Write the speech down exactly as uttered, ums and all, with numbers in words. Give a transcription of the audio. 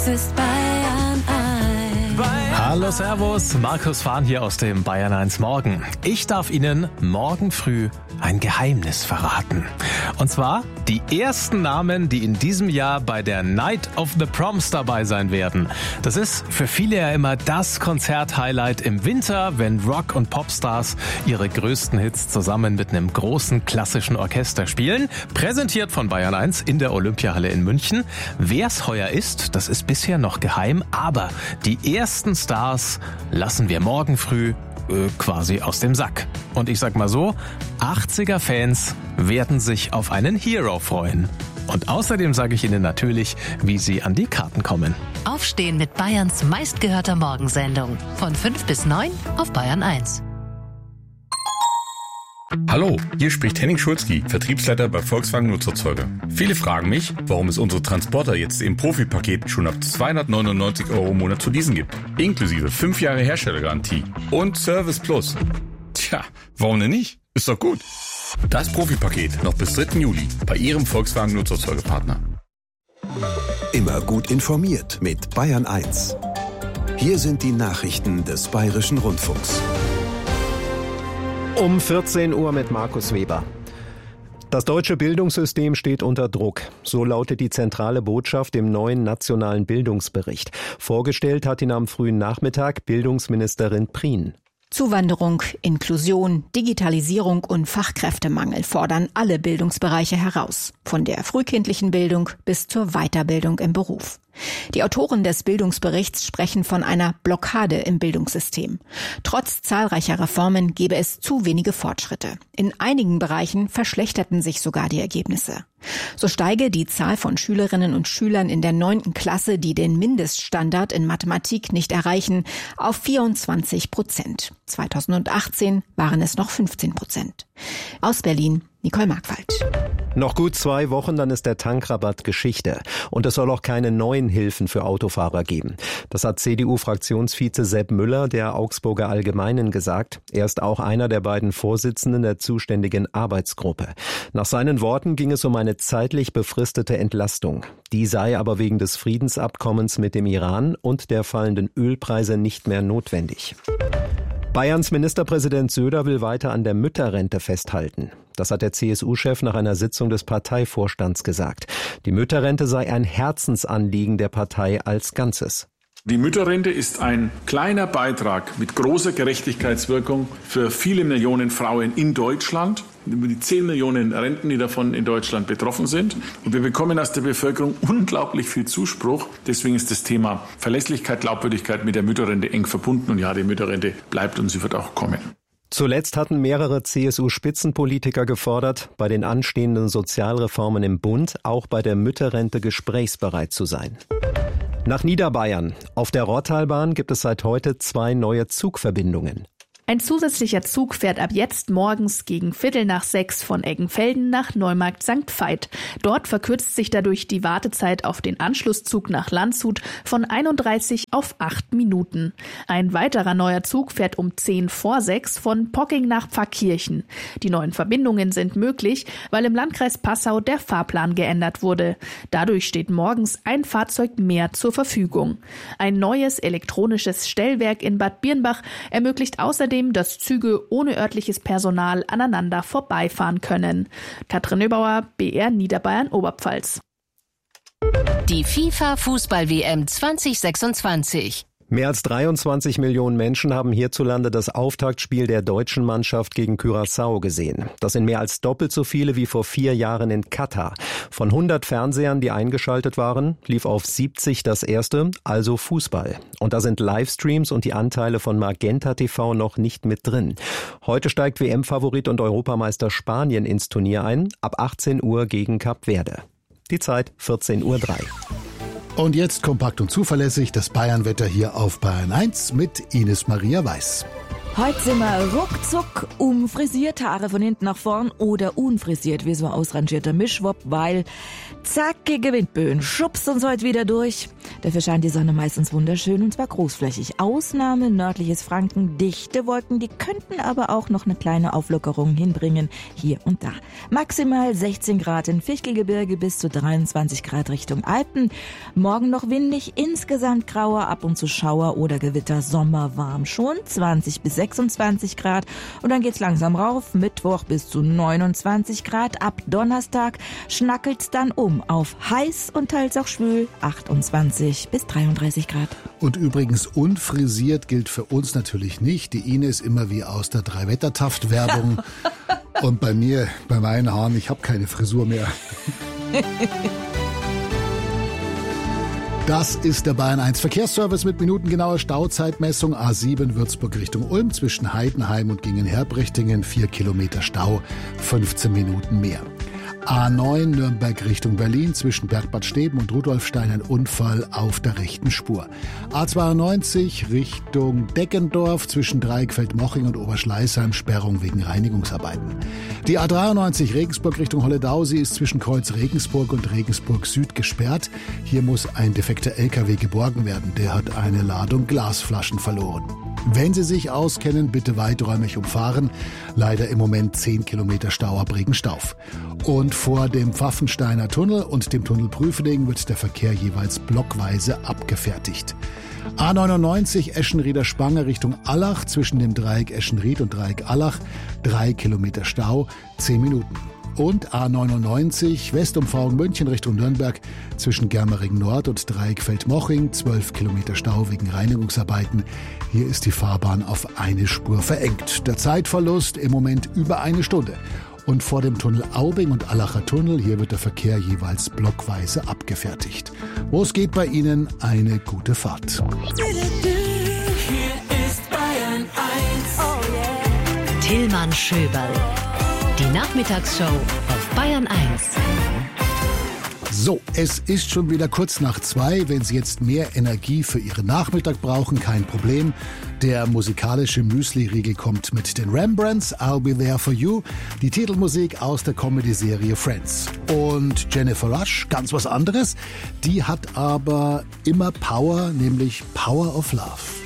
Das ist Bayern eins. Hallo, servus, Markus Fahn hier aus dem Bayern eins Morgen. Ich darf Ihnen morgen früh ein Geheimnis verraten. Und zwar die ersten Namen, die in diesem Jahr bei der Night of the Proms dabei sein werden. Das ist für viele ja immer das Konzerthighlight im Winter, wenn Rock- und Popstars ihre größten Hits zusammen mit einem großen klassischen Orchester spielen. Präsentiert von Bayern eins in der Olympiahalle in München. Wer's heuer ist, das ist bisher noch geheim, aber die ersten Stars lassen wir morgen früh äh, quasi aus dem Sack. Und ich sag mal so, achtziger-Fans werden sich auf einen Hero freuen. Und außerdem sage ich Ihnen natürlich, wie Sie an die Karten kommen. Aufstehen mit Bayerns meistgehörter Morgensendung. Von fünf bis neun auf Bayern eins. Hallo, hier spricht Henning Schulzki, Vertriebsleiter bei Volkswagen Nutzerzeuger. Viele fragen mich, warum es unsere Transporter jetzt im Profipaket schon ab zweihundertneunundneunzig Euro im Monat zu leasen gibt. Inklusive fünf Jahre Herstellergarantie und Service Plus. Tja, warum denn nicht? Ist doch gut. Das Profipaket noch bis dritten Juli bei Ihrem Volkswagen Nutzerzeugerpartner. Immer gut informiert mit Bayern eins. Hier sind die Nachrichten des Bayerischen Rundfunks. Um vierzehn Uhr mit Markus Weber. Das deutsche Bildungssystem steht unter Druck. So lautet die zentrale Botschaft im neuen nationalen Bildungsbericht. Vorgestellt hat ihn am frühen Nachmittag Bildungsministerin Prien. Zuwanderung, Inklusion, Digitalisierung und Fachkräftemangel fordern alle Bildungsbereiche heraus. Von der frühkindlichen Bildung bis zur Weiterbildung im Beruf. Die Autoren des Bildungsberichts sprechen von einer Blockade im Bildungssystem. Trotz zahlreicher Reformen gebe es zu wenige Fortschritte. In einigen Bereichen verschlechterten sich sogar die Ergebnisse. So steige die Zahl von Schülerinnen und Schülern in der neunten Klasse, die den Mindeststandard in Mathematik nicht erreichen, auf vierundzwanzig Prozent. zweitausendachtzehn waren es noch fünfzehn Prozent. Aus Berlin, Nicole Markwald. Noch gut zwei Wochen, dann ist der Tankrabatt Geschichte. Und es soll auch keine neuen Hilfen für Autofahrer geben. Das hat C D U-Fraktionsvize Sepp Müller der Augsburger Allgemeinen gesagt. Er ist auch einer der beiden Vorsitzenden der zuständigen Arbeitsgruppe. Nach seinen Worten ging es um eine zeitlich befristete Entlastung. Die sei aber wegen des Friedensabkommens mit dem Iran und der fallenden Ölpreise nicht mehr notwendig. Bayerns Ministerpräsident Söder will weiter an der Mütterrente festhalten. Das hat der C S U-Chef nach einer Sitzung des Parteivorstands gesagt. Die Mütterrente sei ein Herzensanliegen der Partei als Ganzes. Die Mütterrente ist ein kleiner Beitrag mit großer Gerechtigkeitswirkung für viele Millionen Frauen in Deutschland. Über die zehn Millionen Renten, die davon in Deutschland betroffen sind. Und wir bekommen aus der Bevölkerung unglaublich viel Zuspruch. Deswegen ist das Thema Verlässlichkeit, Glaubwürdigkeit mit der Mütterrente eng verbunden. Und ja, die Mütterrente bleibt und sie wird auch kommen. Zuletzt hatten mehrere C S U-Spitzenpolitiker gefordert, bei den anstehenden Sozialreformen im Bund auch bei der Mütterrente gesprächsbereit zu sein. Nach Niederbayern. Auf der Rottalbahn gibt es seit heute zwei neue Zugverbindungen. Ein zusätzlicher Zug fährt ab jetzt morgens gegen Viertel nach sechs von Eggenfelden nach Neumarkt Sankt Veit. Dort verkürzt sich dadurch die Wartezeit auf den Anschlusszug nach Landshut von einunddreißig auf acht Minuten. Ein weiterer neuer Zug fährt um zehn vor sechs von Pocking nach Pfarrkirchen. Die neuen Verbindungen sind möglich, weil im Landkreis Passau der Fahrplan geändert wurde. Dadurch steht morgens ein Fahrzeug mehr zur Verfügung. Ein neues elektronisches Stellwerk in Bad Birnbach ermöglicht außerdem, dass Züge ohne örtliches Personal aneinander vorbeifahren können. Katrin Nöbauer, B R Niederbayern Oberpfalz. Die FIFA-Fußball-W M zwanzig sechsundzwanzig. Mehr als dreiundzwanzig Millionen Menschen haben hierzulande das Auftaktspiel der deutschen Mannschaft gegen Curaçao gesehen. Das sind mehr als doppelt so viele wie vor vier Jahren in Katar. Von hundert Fernsehern, die eingeschaltet waren, lief auf siebzig das erste, also Fußball. Und da sind Livestreams und die Anteile von Magenta T V noch nicht mit drin. Heute steigt W M-Favorit und Europameister Spanien ins Turnier ein, ab achtzehn Uhr gegen Kap Verde. Die Zeit vierzehn Uhr drei. Und jetzt kompakt und zuverlässig das Bayern-Wetter hier auf Bayern eins mit Ines Maria Weiß. Heute sind wir ruckzuck umfrisiert, Haare von hinten nach vorn oder unfrisiert, wie so ein ausrangierter Mischwopp, weil zackige Windböen schubst uns heute wieder durch. Dafür scheint die Sonne meistens wunderschön und zwar großflächig. Ausnahme nördliches Franken, dichte Wolken, die könnten aber auch noch eine kleine Auflockerung hinbringen, hier und da. Maximal sechzehn Grad in Fichtelgebirge bis zu dreiundzwanzig Grad Richtung Alpen. Morgen noch windig, insgesamt grauer, ab und zu Schauer oder Gewitter, sommerwarm schon, zwanzig bis sechsundzwanzig Grad. Und dann geht's langsam rauf, Mittwoch bis zu neunundzwanzig Grad. Ab Donnerstag schnackelt's dann um auf heiß und teils auch schwül, achtundzwanzig bis dreiunddreißig Grad. Und übrigens unfrisiert gilt für uns natürlich nicht. Die Ines immer wie aus der Drei-Wettertaft-Werbung. Und bei mir, bei meinen Haaren, ich habe keine Frisur mehr. Das ist der Bayern eins Verkehrsservice mit minutengenauer Stauzeitmessung. A sieben Würzburg Richtung Ulm zwischen Heidenheim und Gingen-Herbrichtingen. vier Kilometer Stau, fünfzehn Minuten mehr. A neun Nürnberg Richtung Berlin zwischen Bergbad Steben und Rudolfstein ein Unfall auf der rechten Spur. A zweiundneunzig Richtung Deggendorf zwischen Dreieckfeld-Moching und Oberschleißheim Sperrung wegen Reinigungsarbeiten. Die A dreiundneunzig Regensburg Richtung Holledau, sie ist zwischen Kreuz Regensburg und Regensburg Süd gesperrt. Hier muss ein defekter L K W geborgen werden. Der hat eine Ladung Glasflaschen verloren. Wenn Sie sich auskennen, bitte weiträumig umfahren. Leider im Moment zehn Kilometer Stau ab Regenstauf. Und vor dem Pfaffensteiner Tunnel und dem Tunnel Prüfening wird der Verkehr jeweils blockweise abgefertigt. A neunundneunzig Eschenrieder-Spange Richtung Allach zwischen dem Dreieck Eschenried und Dreieck Allach. Drei Kilometer Stau, zehn Minuten. Und A neunundneunzig Westumfahrung München Richtung Nürnberg zwischen Germering Nord und Dreieckfeld-Moching, zwölf Kilometer Stau wegen Reinigungsarbeiten. Hier ist die Fahrbahn auf eine Spur verengt. Der Zeitverlust im Moment über eine Stunde. Und vor dem Tunnel Aubing und Allacher Tunnel, hier wird der Verkehr jeweils blockweise abgefertigt. Wo es geht bei Ihnen, eine gute Fahrt. Hier ist Bayern eins. Oh yeah. Tillmann Schöberl. Die Nachmittagsshow auf Bayern eins. So, es ist schon wieder kurz nach zwei. Wenn Sie jetzt mehr Energie für Ihren Nachmittag brauchen, kein Problem. Der musikalische Müsli-Riegel kommt mit den Rembrandts, I'll Be There For You, die Titelmusik aus der Comedy-Serie Friends. Und Jennifer Rush, ganz was anderes, die hat aber immer Power, nämlich Power of Love.